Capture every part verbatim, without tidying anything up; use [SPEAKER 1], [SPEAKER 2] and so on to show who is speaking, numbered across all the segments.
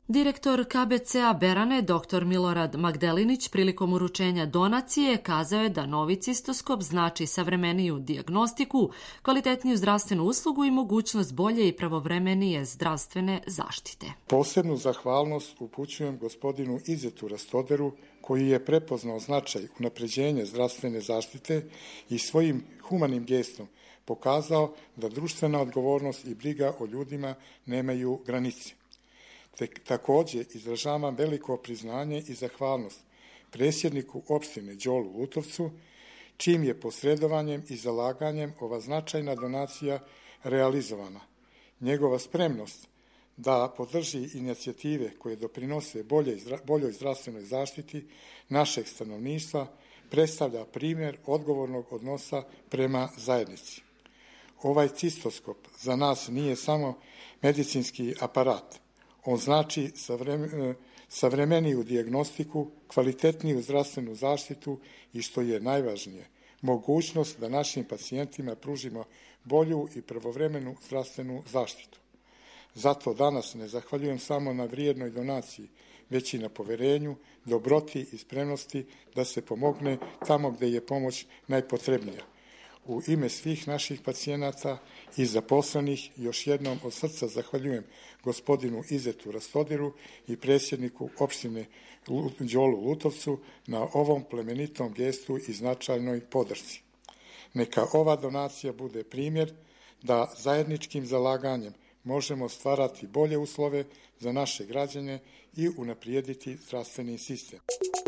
[SPEAKER 1] Direktor K B C-a Berane, dr Milorad Magdelinić, prilikom uručenja donacije kazao je da novi cistoskop znači savremeniju dijagnostiku, kvalitetniju zdravstvenu uslugu i mogućnost bolje i pravovremenije zdravstvene zaštite.
[SPEAKER 2] Posebnu zahvalnost upućujem gospodinu Izetu Rastoderu, koji je prepoznao značaj unapređenja zdravstvene zaštite i svojim humanim gestom pokazao da društvena odgovornost i briga o ljudima nemaju granice. Također izražavam veliko priznanje i zahvalnost predsjedniku opštine Đolu Lutovcu, čim je posredovanjem i zalaganjem ova značajna donacija realizovana. Njegova spremnost da podrži inicijative koje doprinose boljoj zdravstvenoj zaštiti našeg stanovništva predstavlja primjer odgovornog odnosa prema zajednici. Ovaj cistoskop za nas nije samo medicinski aparat. On znači savremeniju dijagnostiku, kvalitetniju zdravstvenu zaštitu i, što je najvažnije, mogućnost da našim pacijentima pružimo bolju i pravovremenu zdravstvenu zaštitu. Zato danas ne zahvaljujem samo na vrijednoj donaciji, već i na poverenju, dobroti i spremnosti da se pomogne tamo gde je pomoć najpotrebnija. U ime svih naših pacijenata i zaposlenih još jednom od srca zahvaljujem gospodinu Izetu Rastoderu i predsjedniku opštine Đolu Lutovcu na ovom plemenitom gestu i značajnoj podršci. Neka ova donacija bude primjer da zajedničkim zalaganjem možemo stvarati bolje uslove za naše građane i unaprijediti zdravstveni sistem.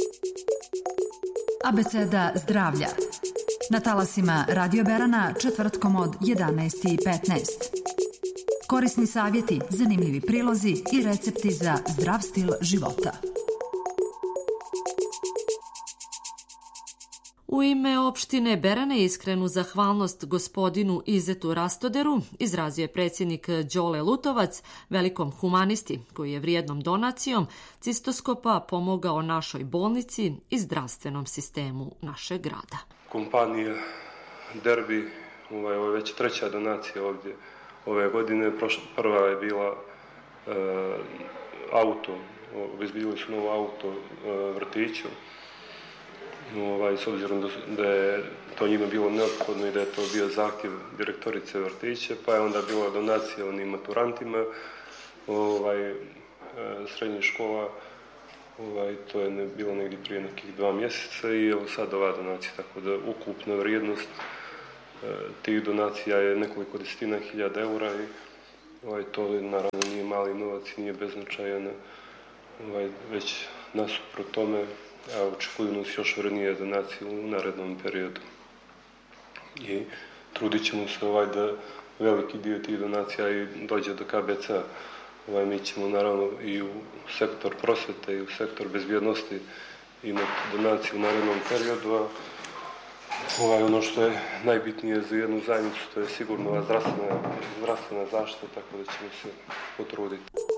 [SPEAKER 3] Abeceda zdravlja. Na talasima Radio Berana četvrtkom od jedanaest i petnaest. Korisni savjeti, zanimljivi prilozi i recepti za zdrav stil života.
[SPEAKER 1] U ime opštine Berane iskrenu zahvalnost gospodinu Izetu Rastoderu izrazio je predsjednik Đole Lutovac, velikom humanisti koji je vrijednom donacijom cistoskopa pomogao našoj bolnici i zdravstvenom sistemu našeg grada.
[SPEAKER 4] Kompanija Derbi, ovaj, ovo je već treća donacija ovdje ove godine. Prošla, prva je bila e, auto, obezbedili su novo auto e, vrtiću. Ovaj, s obzirom da, da je to njima bilo neophodno i da je to bio zahtjev direktorice vrtića, pa je onda bila donacija onim maturantima ovaj, e, srednje škola. Ovaj, to je ne, bilo negdje prije nekih dva mjeseca i evo sad ova donacija, tako da ukupna vrijednost e, tih donacija je nekoliko desetina hiljada eura i ovaj, to naravno nije mali novac i nije beznačajan, ovaj, već nasuprot tome, a očekuju nas još vrednije donacije u narednom periodu. I trudit ćemo se ovaj, da veliki dio tih donacija i dođe do K B C-a. Ovaj, mi ćemo naravno i u sektor prosvete i u sektor bezbjednosti imati donaciju u narednom periodu, a ovaj, ono što je najbitnije za jednu zajednicu, to je sigurno zdravstvena, zdravstvena zaštita, tako da ćemo se potruditi.